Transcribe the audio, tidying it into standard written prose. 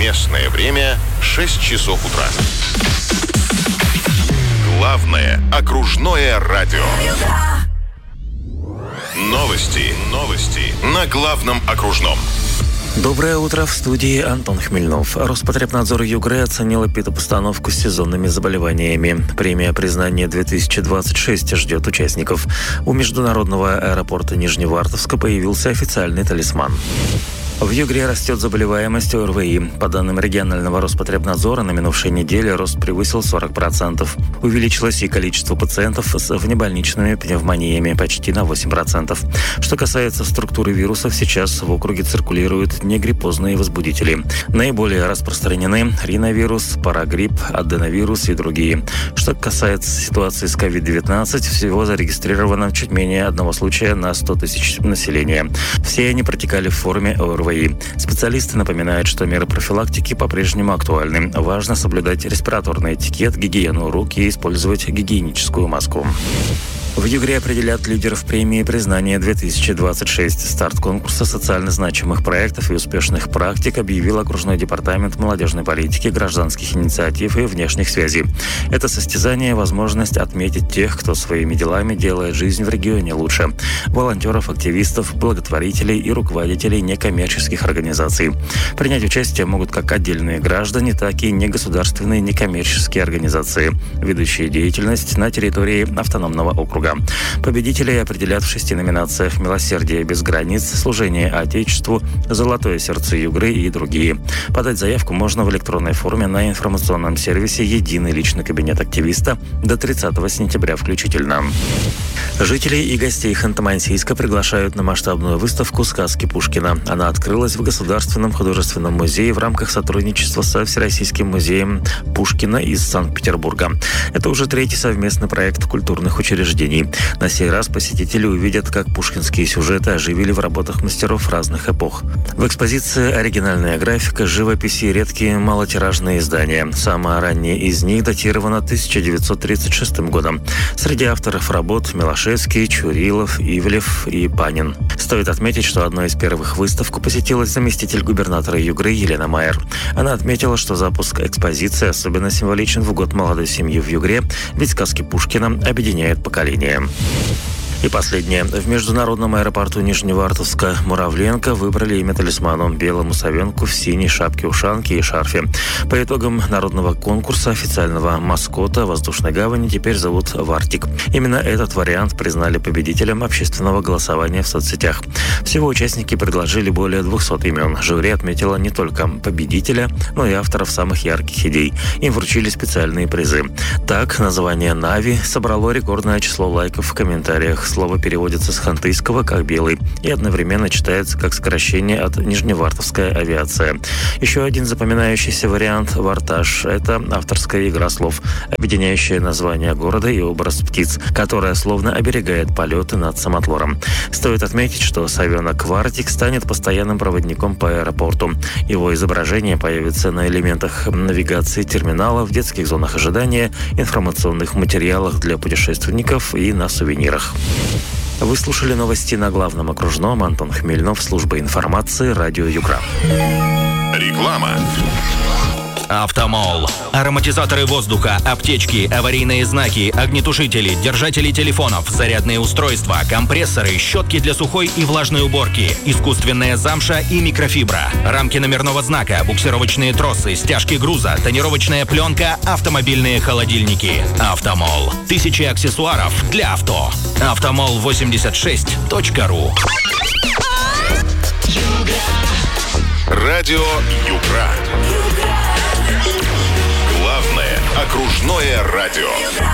Местное время 6 часов утра. Главное окружное радио. Новости на Главном окружном. Доброе утро, в студии Антон Хмельнов. Роспотребнадзор Югры оценил эпидпостановку с сезонными заболеваниями. Премия признания 2026 ждет участников. У международного аэропорта Нижневартовска появился официальный талисман. В Югре растет заболеваемость ОРВИ. По данным регионального Роспотребнадзора, на минувшей неделе рост превысил 40%. Увеличилось и количество пациентов с внебольничными пневмониями почти на 8%. Что касается структуры вирусов, сейчас в округе циркулируют негриппозные возбудители. Наиболее распространены риновирус, парагрипп, аденовирус и другие. Что касается ситуации с COVID-19, всего зарегистрировано чуть менее одного случая на 100 тысяч населения. Все они протекали в форме ОРВИ. Специалисты напоминают, что меры профилактики по-прежнему актуальны. Важно соблюдать респираторный этикет, гигиену рук и использовать гигиеническую маску. В Югре определят лидеров премии признания 2026. Старт конкурса социально значимых проектов и успешных практик объявил окружной департамент молодежной политики, гражданских инициатив и внешних связей. Это состязание – возможность отметить тех, кто своими делами делает жизнь в регионе лучше. Волонтеров, активистов, благотворителей и руководителей некоммерческих организаций. Принять участие могут как отдельные граждане, так и негосударственные некоммерческие организации, ведущие деятельность на территории автономного округа. Победителей определят в 6 номинациях: «Милосердие без границ», «Служение Отечеству», «Золотое сердце Югры» и другие. Подать заявку можно в электронной форме на информационном сервисе «Единый личный кабинет активиста» до 30 сентября включительно. Жителей и гостей Ханты-Мансийска приглашают на масштабную выставку «Сказки Пушкина». Она открылась в Государственном художественном музее в рамках сотрудничества со Всероссийским музеем Пушкина из Санкт-Петербурга. Это уже 3-й совместный проект культурных учреждений. На сей раз посетители увидят, как пушкинские сюжеты оживили в работах мастеров разных эпох. В экспозиции оригинальная графика, живопись и редкие малотиражные издания. Самое раннее из них датировано 1936 годом. Среди авторов работ Милошевский, Чурилов, Ивлев и Панин. Стоит отметить, что одной из первых выставку посетила заместитель губернатора Югры Елена Майер. Она отметила, что запуск экспозиции особенно символичен в год молодой семьи в Югре, ведь сказки Пушкина объединяют поколения. И последнее. В международном аэропорту Нижневартовска Муравленко выбрали имя талисману – белому совенку в синей шапке-ушанке и шарфе. По итогам народного конкурса официального маскота воздушной гавани теперь зовут Вартик. Именно этот вариант признали победителем общественного голосования в соцсетях. Всего участники предложили более 200 имен. Жюри отметило не только победителя, но и авторов самых ярких идей. Им вручили специальные призы. Так, название «Нави» собрало рекордное число лайков в комментариях. Слово переводится с хантыйского как «белый» и одновременно читается как сокращение от «Нижневартовская авиация». Еще один запоминающийся вариант «Вартаж» — это авторская игра слов, объединяющая название города и образ птиц, которая словно оберегает полеты над самотлором. Стоит отметить, что совенок Вартик станет постоянным проводником по аэропорту. Его изображение появится на элементах навигации терминала, в детских зонах ожидания, информационных материалах для путешественников и на сувенирах. Вы слушали новости на Главном окружном. Антон Хмельнов, служба информации, радио Югра. Реклама. Автомол. Ароматизаторы воздуха, аптечки, аварийные знаки, огнетушители, держатели телефонов, зарядные устройства, компрессоры, щетки для сухой и влажной уборки, искусственная замша и микрофибра, рамки номерного знака, буксировочные тросы, стяжки груза, тонировочная пленка, автомобильные холодильники. Автомол. Тысячи аксессуаров для авто. Автомол86.ру. Радио Югра. Главное окружное радио.